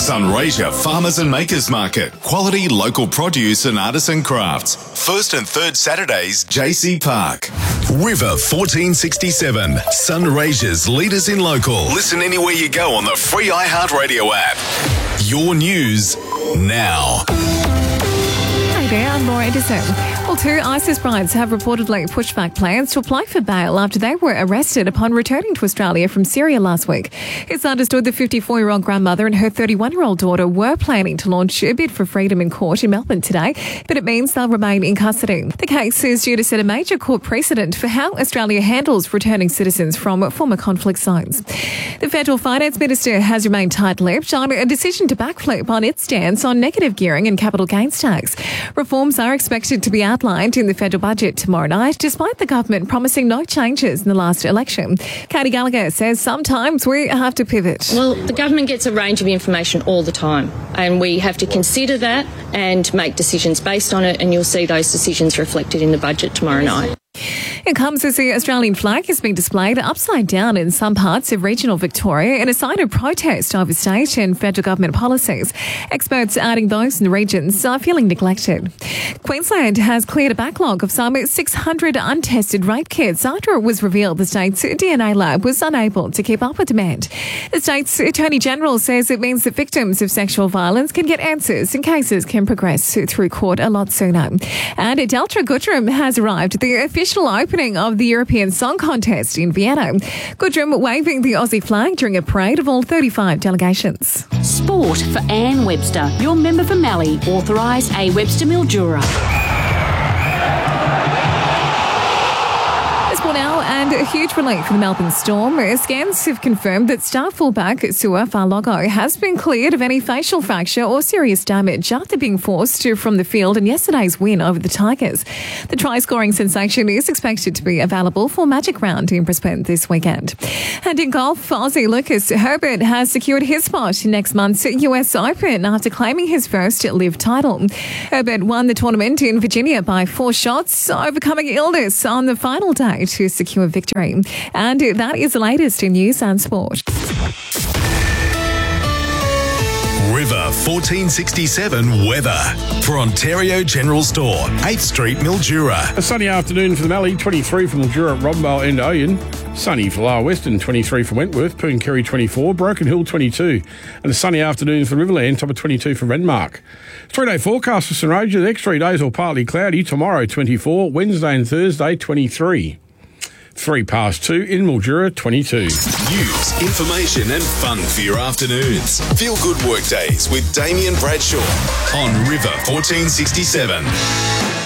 Sunraysia Farmers and Makers Market. Quality local produce and artisan crafts. First and third Saturdays, JC Park. River 1467. Sunraysia's leaders in local. Listen anywhere you go on the free iHeartRadio app. Your news now. Hi there, I'm Laura Edison. Well, two ISIS brides have reportedly pushed back plans to apply for bail after they were arrested upon returning to Australia from Syria last week. It's understood the 54-year-old grandmother and her 31-year-old daughter were planning to launch a bid for freedom in court in Melbourne today, but it means they'll remain in custody. The case is due to set a major court precedent for how Australia handles returning citizens from former conflict zones. The Federal Finance Minister has remained tight-lipped on a decision to backflip on its stance on negative gearing and capital gains tax. Reforms are expected to be outlined in the federal budget tomorrow night, despite the government promising no changes in the last election. Katie Gallagher says sometimes we have to pivot. Well, the government gets a range of information all the time, and we have to consider that and make decisions based on it, and you'll see those decisions reflected in the budget tomorrow night. It comes as the Australian flag has been displayed upside down in some parts of regional Victoria in a sign of protest over state and federal government policies. Experts adding those in the regions are feeling neglected. Queensland has cleared a backlog of some 600 untested rape kits after it was revealed the state's DNA lab was unable to keep up with demand. The state's Attorney General says it means that victims of sexual violence can get answers and cases can progress through court a lot sooner. And Delta Goodrem has arrived at the official opening of the European Song Contest in Vienna. Goodrem waving the Aussie flag during a parade of all 35 delegations. Sport for Anne Webster, your member for Mallee, authorised A. Webster Mildura. Now, and a huge relief for the Melbourne Storm. Scans have confirmed that star fullback Sua Falogo has been cleared of any facial fracture or serious damage after being forced from the field in yesterday's win over the Tigers. The try-scoring sensation is expected to be available for Magic Round in Brisbane this weekend. And in golf, Aussie Lucas Herbert has secured his spot in next month's US Open after claiming his first LIV title. Herbert won the tournament in Virginia by 4 shots, overcoming illness on the final day to secure victory. And that is the latest in news and sport. River 1467 weather for Ontario General Store, 8th Street, Mildura. A sunny afternoon for the Mallee, 23 from Mildura, Rombale and Oyen. Sunny for Lower Western, 23 from Wentworth, Pooncarry 24, Broken Hill 22. And a sunny afternoon for the Riverland, top of 22 for Renmark. 3-day forecast for Sunraysia, the next 3 days all partly cloudy. Tomorrow 24, Wednesday and Thursday 23. 2:03 in Mildura, 22. News, information and fun for your afternoons. Feel good work days with Damien Bradshaw on River 1467.